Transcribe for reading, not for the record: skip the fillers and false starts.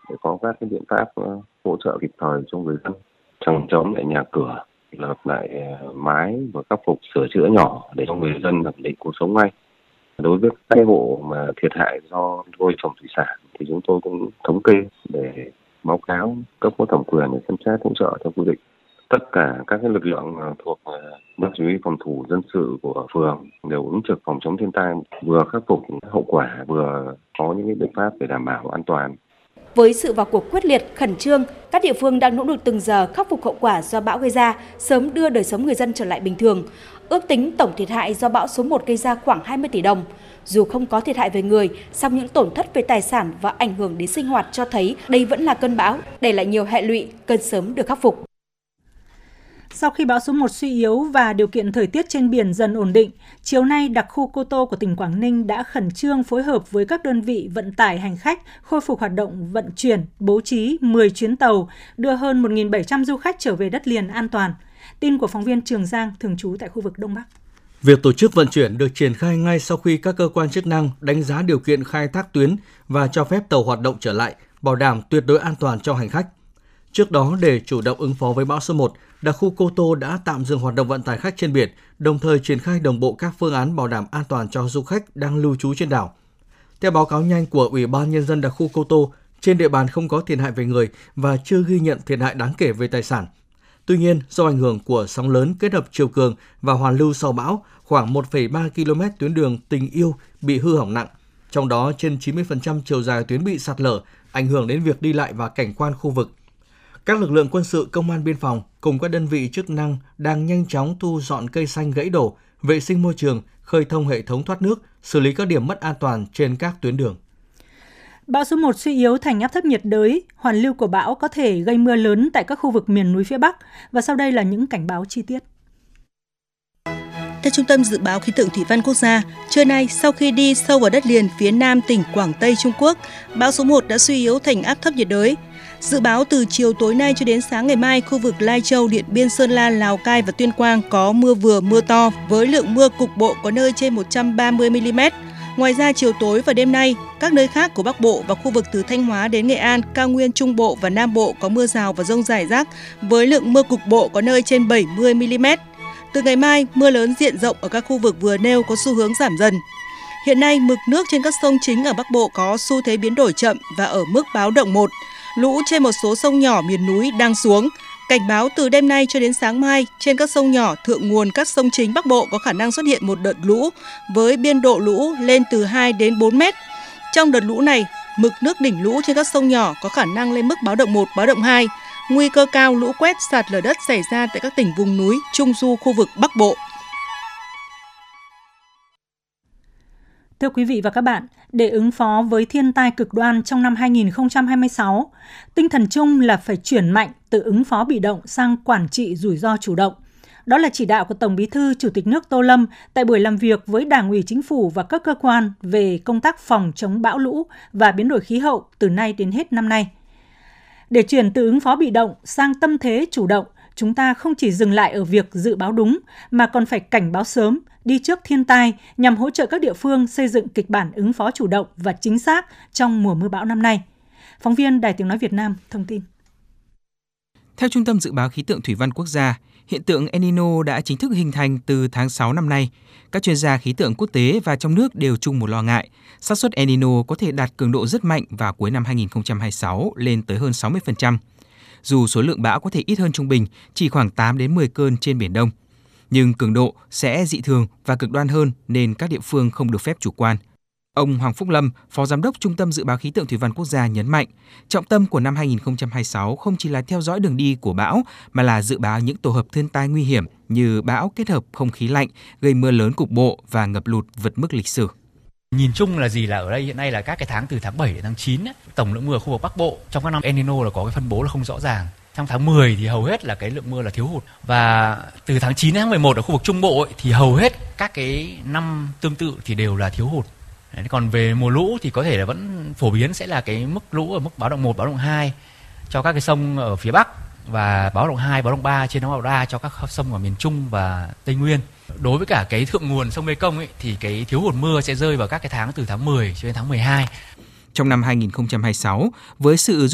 để có các cái biện pháp hỗ trợ kịp thời cho người dân, chẳng chống lại nhà cửa, lợp lại mái và khắc phục sửa chữa nhỏ để cho người dân ổn định cuộc sống ngay. Đối với các hộ mà thiệt hại do nuôi trồng thủy sản thì chúng tôi cũng thống kê để báo cáo cấp có thẩm quyền để xem xét hỗ trợ theo quy định. Tất cả các cái lực lượng thuộc ban chỉ huy phòng thủ dân sự của phường đều ứng trực phòng chống thiên tai, vừa khắc phục hậu quả, vừa có những cái biện pháp để đảm bảo an toàn. Với sự vào cuộc quyết liệt, khẩn trương, các địa phương đang nỗ lực từng giờ khắc phục hậu quả do bão gây ra, sớm đưa đời sống người dân trở lại bình thường. Ước tính tổng thiệt hại do bão số 1 gây ra khoảng 20 tỷ đồng. Dù không có thiệt hại về người, song những tổn thất về tài sản và ảnh hưởng đến sinh hoạt cho thấy đây vẫn là cơn bão, để lại nhiều hệ lụy cần sớm được khắc phục. Sau khi bão số 1 suy yếu và điều kiện thời tiết trên biển dần ổn định, chiều nay đặc khu Cô Tô của tỉnh Quảng Ninh đã khẩn trương phối hợp với các đơn vị vận tải hành khách khôi phục hoạt động vận chuyển, bố trí 10 chuyến tàu, đưa hơn 1.700 du khách trở về đất liền an toàn. Tin của phóng viên Trường Giang, thường trú tại khu vực Đông Bắc. Việc tổ chức vận chuyển được triển khai ngay sau khi các cơ quan chức năng đánh giá điều kiện khai thác tuyến và cho phép tàu hoạt động trở lại, bảo đảm tuyệt đối an toàn cho hành khách. Trước đó, để chủ động ứng phó với bão số 1, đặc khu Cô Tô đã tạm dừng hoạt động vận tải khách trên biển, đồng thời triển khai đồng bộ các phương án bảo đảm an toàn cho du khách đang lưu trú trên đảo. Theo báo cáo nhanh của Ủy ban Nhân dân đặc khu Cô Tô, trên địa bàn không có thiệt hại về người và chưa ghi nhận thiệt hại đáng kể về tài sản. Tuy nhiên, do ảnh hưởng của sóng lớn kết hợp chiều cường và hoàn lưu sau bão, khoảng 1,3 km tuyến đường Tình Yêu bị hư hỏng nặng. Trong đó, trên 90% chiều dài tuyến bị sạt lở, ảnh hưởng đến việc đi lại và cảnh quan khu vực. Các lực lượng quân sự, công an biên phòng cùng các đơn vị chức năng đang nhanh chóng thu dọn cây xanh gãy đổ, vệ sinh môi trường, khơi thông hệ thống thoát nước, xử lý các điểm mất an toàn trên các tuyến đường. Bão số 1 suy yếu thành áp thấp nhiệt đới, hoàn lưu của bão có thể gây mưa lớn tại các khu vực miền núi phía Bắc, và sau đây là những cảnh báo chi tiết. Theo Trung tâm Dự báo Khí tượng Thủy văn Quốc gia, trưa nay sau khi đi sâu vào đất liền phía nam tỉnh Quảng Tây Trung Quốc, bão số 1 đã suy yếu thành áp thấp nhiệt đới. Dự báo từ chiều tối nay cho đến sáng ngày mai, khu vực Lai Châu, Điện Biên, Sơn La, Lào Cai và Tuyên Quang có mưa vừa mưa to với lượng mưa cục bộ có nơi trên 130 mm. Ngoài ra, chiều tối và đêm nay, các nơi khác của Bắc Bộ và khu vực từ Thanh Hóa đến Nghệ An, cao nguyên Trung Bộ và Nam Bộ có mưa rào và dông rải rác với lượng mưa cục bộ có nơi trên 70 mm. Từ ngày mai, mưa lớn diện rộng ở các khu vực vừa nêu có xu hướng giảm dần. Hiện nay, mực nước trên các sông chính ở Bắc Bộ có xu thế biến đổi chậm và ở mức báo động 1. Lũ trên một số sông nhỏ miền núi đang xuống. Cảnh báo từ đêm nay cho đến sáng mai, trên các sông nhỏ thượng nguồn các sông chính Bắc Bộ có khả năng xuất hiện một đợt lũ với biên độ lũ lên từ 2 đến 4 mét. Trong đợt lũ này, mực nước đỉnh lũ trên các sông nhỏ có khả năng lên mức báo động 1, báo động 2. Nguy cơ cao lũ quét, sạt lở đất xảy ra tại các tỉnh vùng núi, trung du khu vực Bắc Bộ. Thưa quý vị và các bạn, để ứng phó với thiên tai cực đoan trong năm 2026, tinh thần chung là phải chuyển mạnh từ ứng phó bị động sang quản trị rủi ro chủ động. Đó là chỉ đạo của Tổng Bí thư Chủ tịch nước Tô Lâm tại buổi làm việc với Đảng ủy Chính phủ và các cơ quan về công tác phòng chống bão lũ và biến đổi khí hậu từ nay đến hết năm nay. Để chuyển từ ứng phó bị động sang tâm thế chủ động, chúng ta không chỉ dừng lại ở việc dự báo đúng, mà còn phải cảnh báo sớm, đi trước thiên tai nhằm hỗ trợ các địa phương xây dựng kịch bản ứng phó chủ động và chính xác trong mùa mưa bão năm nay. Phóng viên Đài Tiếng Nói Việt Nam thông tin. Theo Trung tâm Dự báo Khí tượng Thủy văn Quốc gia, hiện tượng El Nino đã chính thức hình thành từ tháng 6 năm nay. Các chuyên gia khí tượng quốc tế và trong nước đều chung một lo ngại. xác suất El Nino có thể đạt cường độ rất mạnh vào cuối năm 2026 lên tới hơn 60%. Dù số lượng bão có thể ít hơn trung bình, chỉ khoảng 8 đến 10 cơn trên Biển Đông. Nhưng cường độ sẽ dị thường và cực đoan hơn nên các địa phương không được phép chủ quan. Ông Hoàng Phúc Lâm, Phó Giám đốc Trung tâm Dự báo Khí tượng Thủy văn Quốc gia nhấn mạnh, trọng tâm của năm 2026 không chỉ là theo dõi đường đi của bão, mà là dự báo những tổ hợp thiên tai nguy hiểm như bão kết hợp không khí lạnh, gây mưa lớn cục bộ và ngập lụt vượt mức lịch sử. Nhìn chung là gì, là ở đây hiện nay là các cái tháng từ tháng 7 đến tháng 9, tổng lượng mưa ở khu vực Bắc Bộ trong các năm El Nino là có cái phân bố là không rõ ràng. Trong tháng 10 thì hầu hết là cái lượng mưa là thiếu hụt. Và từ tháng 9 đến tháng 11 ở khu vực Trung Bộ thì hầu hết các cái năm tương tự thì đều là thiếu hụt. Đấy, còn về mùa lũ thì có thể là vẫn phổ biến sẽ là cái mức lũ ở mức báo động 1, báo động 2 cho các cái sông ở phía Bắc và báo động 2, báo động 3 trên sông Đà Ra cho các sông ở miền Trung và Tây Nguyên. Đối với cả cái thượng nguồn sông Mekong ấy, thì cái thiếu hụt mưa sẽ rơi vào các cái tháng từ tháng 10 cho đến tháng 12. Trong năm 2026, với sự